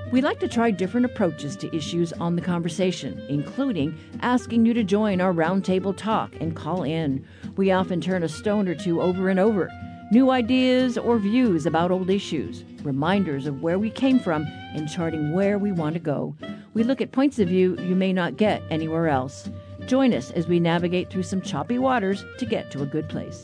We like to try different approaches to issues on The Conversation, including asking you to join our roundtable talk and call in. We often turn a stone or two over and over. New ideas or views about old issues, reminders of where we came from, and charting where we want to go. We look at points of view you may not get anywhere else. Join us as we navigate through some choppy waters to get to a good place.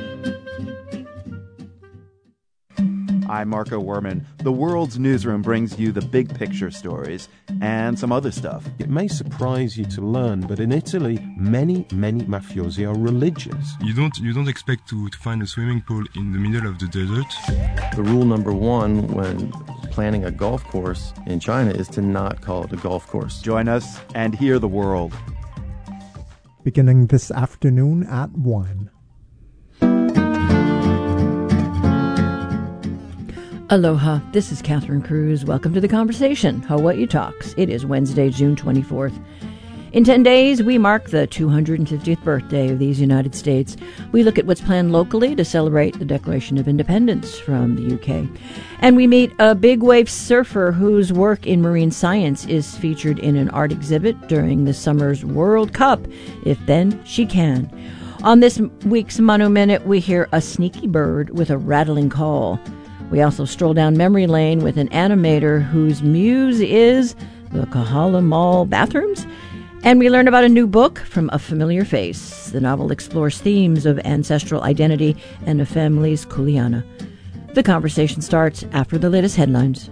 I'm Marco Werman. The World's Newsroom brings you the big picture stories and some other stuff. It may surprise you to learn, but in Italy, many mafiosi are religious. You don't expect to find a swimming pool in the middle of the desert. The rule number one when planning a golf course in China is to not call it a golf course. Join us and hear the world. Beginning this afternoon at 1. Aloha, this is Catherine Cruz. Welcome to The Conversation, Hawaii Talks. It is Wednesday, June 24th. In 10 days, we mark the 250th birthday of these United States. We look at what's planned locally to celebrate the Declaration of Independence from the UK. And we meet a big wave surfer whose work in marine science is featured in an art exhibit during this summer's World Cup, If Then She Can. On this week's Manu Minute, we hear a sneaky bird with a rattling call. We also stroll down memory lane with an animator whose muse is the Kahala Mall bathrooms. And we learn about a new book from a familiar face. The novel explores themes of ancestral identity and a family's kuleana. The conversation starts after the latest headlines.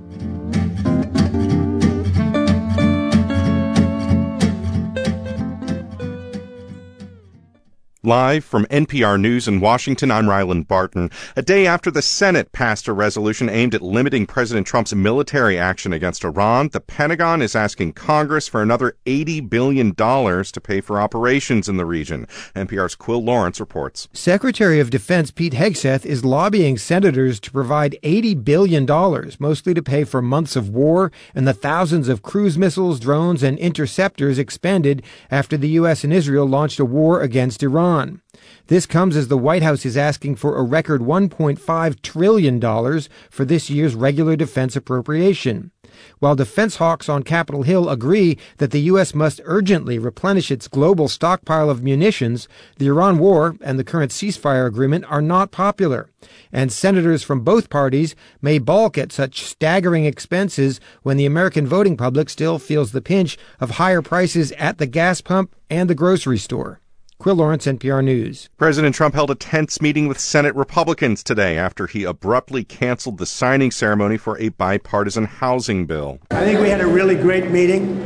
Live from NPR News in Washington, I'm Ryland Barton. A day after the Senate passed a resolution aimed at limiting President Trump's military action against Iran, the Pentagon is asking Congress for another $80 billion to pay for operations in the region. NPR's Quill Lawrence reports. Secretary of Defense Pete Hegseth is lobbying senators to provide $80 billion, mostly to pay for months of war and the thousands of cruise missiles, drones, and interceptors expended after the U.S. and Israel launched a war against Iran. This comes as the White House is asking for a record $1.5 trillion for this year's regular defense appropriation. While defense hawks on Capitol Hill agree that the U.S. must urgently replenish its global stockpile of munitions, the Iran war and the current ceasefire agreement are not popular. And senators from both parties may balk at such staggering expenses when the American voting public still feels the pinch of higher prices at the gas pump and the grocery store. Quill Lawrence, NPR News. President Trump held a tense meeting with Senate Republicans today after he abruptly canceled the signing ceremony for a bipartisan housing bill. I think we had a really great meeting,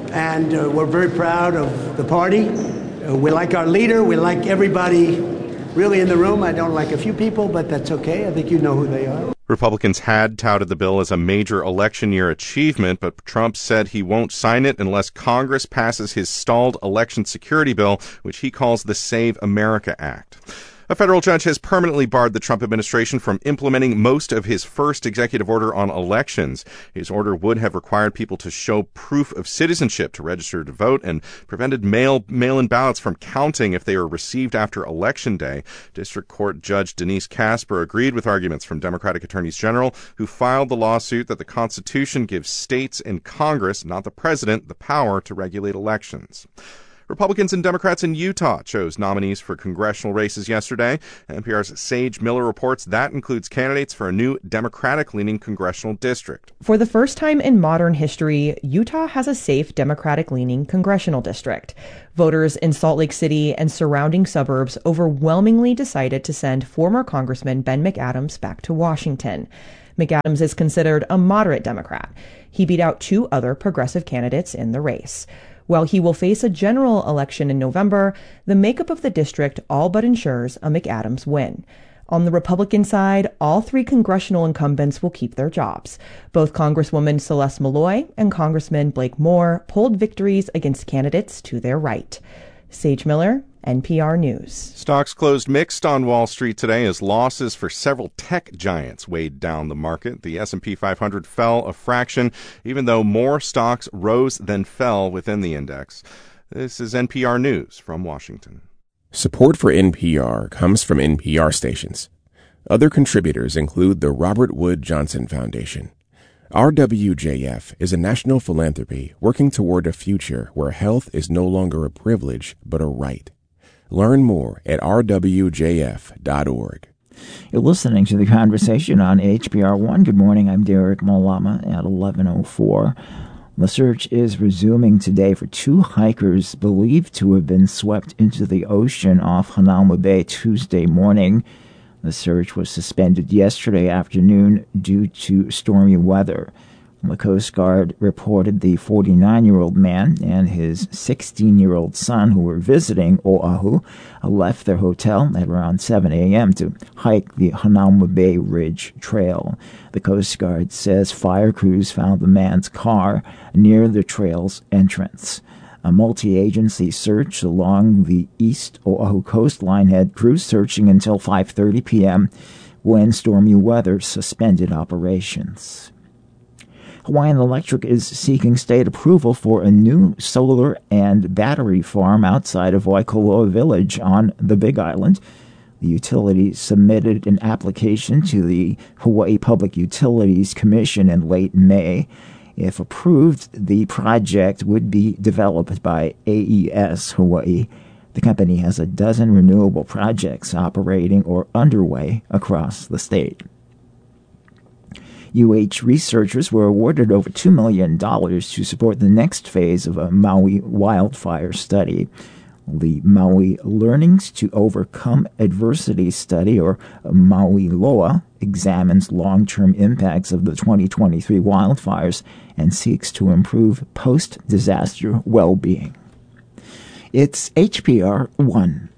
and we're very proud of the party. We like our leader. We like everybody really in the room. I don't like a few people, but that's okay. I think you know who they are. Republicans had touted the bill as a major election year achievement, but Trump said he won't sign it unless Congress passes his stalled election security bill, which he calls the Save America Act. A federal judge has permanently barred the Trump administration from implementing most of his first executive order on elections. His order would have required people to show proof of citizenship to register to vote and prevented mail-in ballots from counting if they were received after Election Day. District Court Judge Denise Casper agreed with arguments from Democratic attorneys general who filed the lawsuit that the Constitution gives states and Congress, not the president, the power to regulate elections. Republicans and Democrats in Utah chose nominees for congressional races yesterday. NPR's Sage Miller reports that includes candidates for a new Democratic-leaning congressional district. For the first time in modern history, Utah has a safe Democratic-leaning congressional district. Voters in Salt Lake City and surrounding suburbs overwhelmingly decided to send former Congressman Ben McAdams back to Washington. McAdams is considered a moderate Democrat. He beat out two other progressive candidates in the race. While he will face a general election in November, the makeup of the district all but ensures a McAdams win. On the Republican side, all three congressional incumbents will keep their jobs. Both Congresswoman Celeste Malloy and Congressman Blake Moore pulled victories against candidates to their right. Sage Miller, NPR News. Stocks closed mixed on Wall Street today as losses for several tech giants weighed down the market. The S&P 500 fell a fraction, even though more stocks rose than fell within the index. This is NPR News from Washington. Support for NPR comes from NPR stations. Other contributors include the Robert Wood Johnson Foundation, RWJF is a national philanthropy working toward a future where health is no longer a privilege but a right. Learn more at rwjf.org. You're listening to The Conversation on HPR 1. Good morning, I'm Derek Malama at 11:04. The search is resuming today for two hikers believed to have been swept into the ocean off Hanauma Bay Tuesday morning. The search was suspended yesterday afternoon due to stormy weather. The Coast Guard reported the 49-year-old man and his 16-year-old son, who were visiting Oahu, left their hotel at around 7 a.m. to hike the Hanauma Bay Ridge Trail. The Coast Guard says fire crews found the man's car near the trail's entrance. A multi-agency search along the east Oahu coastline had crews searching until 5:30 p.m. when stormy weather suspended operations. Hawaiian Electric is seeking state approval for a new solar and battery farm outside of Waikoloa Village on the Big Island. The utility submitted an application to the Hawaii Public Utilities Commission in late May. If approved, the project would be developed by AES Hawaii. The company has a dozen renewable projects operating or underway across the state. UH researchers were awarded over $2 million to support the next phase of a Maui wildfire study. The Maui Learnings to Overcome Adversity Study, or Maui Loa, examines long-term impacts of the 2023 wildfires and seeks to improve post-disaster well-being. It's HPR 1.